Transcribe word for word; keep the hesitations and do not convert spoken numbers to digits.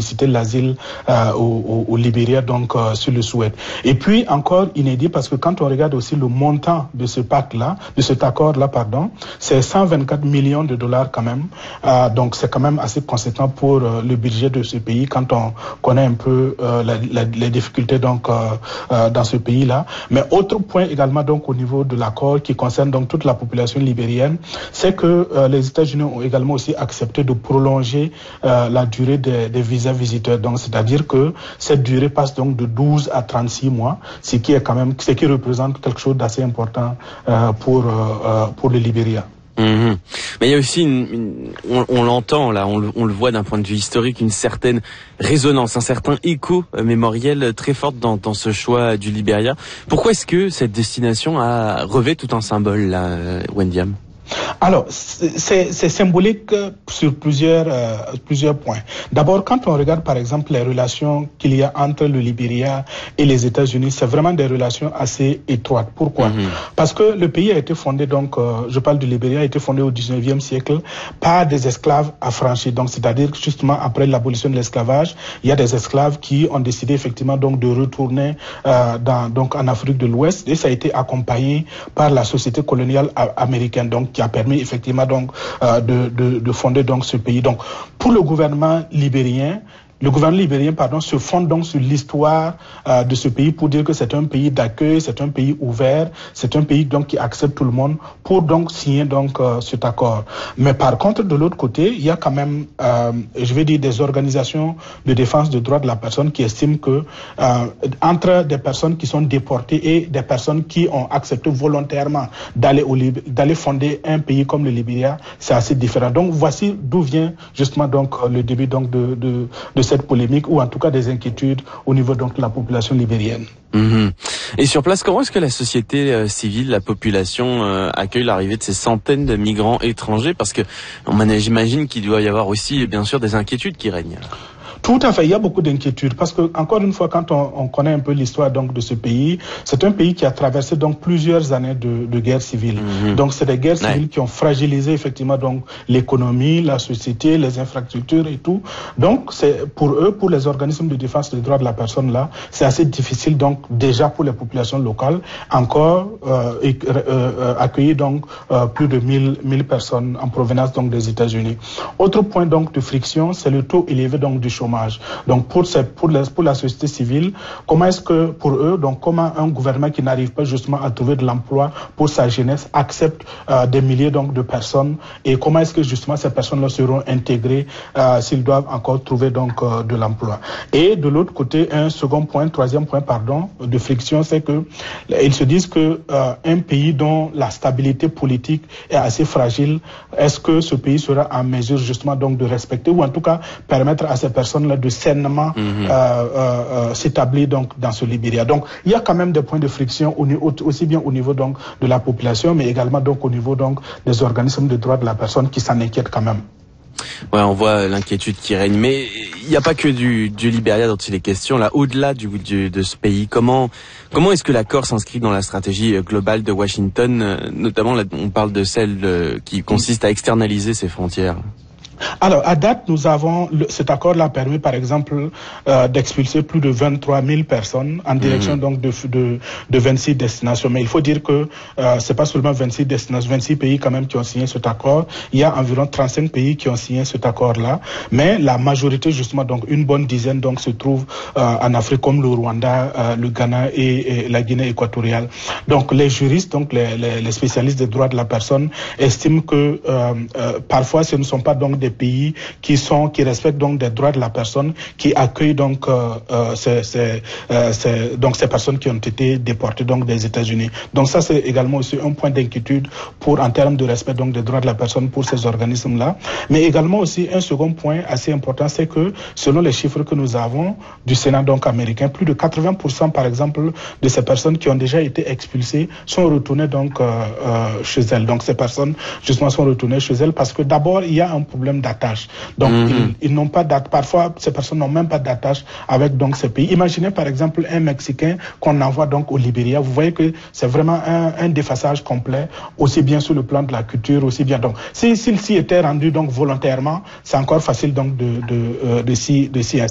solliciter l'asile euh, au, au, au Libéria, donc euh, sur le souhait. Et puis encore inédit parce que quand on regarde aussi le montant de ce pacte-là, de cet accord-là, pardon, c'est cent vingt-quatre millions de dollars quand même. Euh, donc c'est quand même assez conséquent pour euh, le budget de ce pays quand on connaît un peu euh, la, la, les difficultés donc euh, euh, dans ce pays-là. Mais autre point également donc au niveau de l'accord qui concerne donc toute la population libérienne, c'est que euh, les États-Unis ont également aussi accepté de prolonger euh, la durée des, des visas visiteurs. Donc c'est-à-dire que cette durée passe donc de douze à trente-six mois, ce qui est quand même ce qui représente quelque chose d'assez important euh, pour euh, pour le Libéria. Mmh. Mais il y a aussi, une, une, on, on l'entend là, on le, on le voit d'un point de vue historique, une certaine résonance, un certain écho euh, mémoriel très fort dans, dans ce choix du Libéria. Pourquoi est-ce que cette destination a revêt tout un symbole là, euh, Wendiam ? Alors, c'est symbolique sur plusieurs, euh, plusieurs points. D'abord, quand on regarde par exemple les relations qu'il y a entre le Libéria et les États-Unis, c'est vraiment des relations assez étroites. Pourquoi? Mm-hmm. Parce que le pays a été fondé, donc, euh, je parle du Libéria, a été fondé au dix-neuvième siècle par des esclaves affranchis. Donc, c'est-à-dire que justement après l'abolition de l'esclavage, il y a des esclaves qui ont décidé effectivement donc de retourner euh, dans, donc en Afrique de l'Ouest, et ça a été accompagné par la société coloniale américaine, donc qui a permis effectivement donc euh, de, de, de fonder donc ce pays. Donc pour le gouvernement libérien, le gouvernement libérien, pardon, se fonde donc sur l'histoire euh, de ce pays pour dire que c'est un pays d'accueil, c'est un pays ouvert, c'est un pays donc qui accepte tout le monde pour donc signer donc euh, cet accord. Mais par contre, de l'autre côté, il y a quand même, euh, je vais dire, des organisations de défense des droits de la personne qui estiment que euh, entre des personnes qui sont déportées et des personnes qui ont accepté volontairement d'aller au Lib- d'aller fonder un pays comme le Libéria, c'est assez différent. Donc voici d'où vient justement donc le début donc de de, de cette polémique, ou en tout cas des inquiétudes au niveau donc de la population libérienne. Mmh. Et sur place, comment est-ce que la société euh, civile, la population euh, accueille l'arrivée de ces centaines de migrants étrangers? Parce que j'imagine qu'il doit y avoir aussi bien sûr des inquiétudes qui règnent. Tout à fait, il y a beaucoup d'inquiétudes parce que, encore une fois, quand on, on connaît un peu l'histoire donc de ce pays, c'est un pays qui a traversé donc plusieurs années de, de guerre civile. Mmh. Donc c'est des guerres civiles ouais. qui ont fragilisé effectivement donc l'économie, la société, les infrastructures et tout. Donc c'est pour eux, pour les organismes de défense des droits de la personne là, c'est assez difficile donc déjà pour les populations locales encore euh, et, euh, accueillir donc euh, plus de mille mille personnes en provenance donc des États-Unis. Autre point donc de friction, c'est le taux élevé donc du chômage. Donc pour, ces, pour, les, pour la société civile, comment est-ce que pour eux, donc comment un gouvernement qui n'arrive pas justement à trouver de l'emploi pour sa jeunesse accepte euh, des milliers donc de personnes, et comment est-ce que justement ces personnes-là seront intégrées euh, s'ils doivent encore trouver donc euh, de l'emploi. Et de l'autre côté, un second point, troisième point pardon de friction, c'est que ils se disent que euh, un pays dont la stabilité politique est assez fragile, est-ce que ce pays sera en mesure justement donc de respecter, ou en tout cas permettre à ces personnes là de sainement mmh. euh, euh, s'établir donc dans ce Libéria. Donc il y a quand même des points de friction au, aussi bien au niveau donc de la population, mais également donc au niveau donc des organismes de droits de la personne qui s'en inquiètent quand même. Ouais, on voit l'inquiétude qui règne, mais il n'y a pas que du, du Libéria dont il est question. Là, au-delà du, du, de ce pays, comment comment est-ce que l'accord s'inscrit dans la stratégie globale de Washington, notamment là, on parle de celle qui consiste à externaliser ses frontières? Alors, à date, nous avons, le, cet accord-là permis, par exemple, euh, d'expulser plus de vingt-trois mille personnes en direction mmh. donc de, de, de vingt-six destinations. Mais il faut dire que euh, c'est pas seulement vingt-six destinations, vingt-six pays quand même qui ont signé cet accord. Il y a environ trente-cinq pays qui ont signé cet accord-là. Mais la majorité, justement, donc une bonne dizaine, donc se trouve euh, en Afrique, comme le Rwanda, euh, le Ghana et, et la Guinée équatoriale. Donc, les juristes, donc les, les, les spécialistes des droits de la personne, estiment que euh, euh, parfois, ce ne sont pas donc des pays qui sont qui respectent donc des droits de la personne, qui accueillent donc euh, euh, ces, ces, euh, ces donc ces personnes qui ont été déportées donc des États-Unis. Donc ça c'est également aussi un point d'inquiétude pour en termes de respect donc des droits de la personne pour ces organismes là. Mais également aussi un second point assez important, c'est que selon les chiffres que nous avons du Sénat donc américain, plus de quatre-vingts pour cent par exemple de ces personnes qui ont déjà été expulsées sont retournées donc euh, euh, chez elles. Donc ces personnes justement sont retournées chez elles parce que d'abord il y a un problème d'attache. Donc, mmh. ils, ils n'ont pas d'attache. Parfois, ces personnes n'ont même pas d'attache avec donc ces pays. Imaginez par exemple un Mexicain qu'on envoie donc au Libéria. Vous voyez que c'est vraiment un, un déphasage complet, aussi bien sur le plan de la culture, aussi bien. Donc, s'il si, s'y était rendu donc volontairement, c'est encore facile donc de de, euh, de s'y de s'y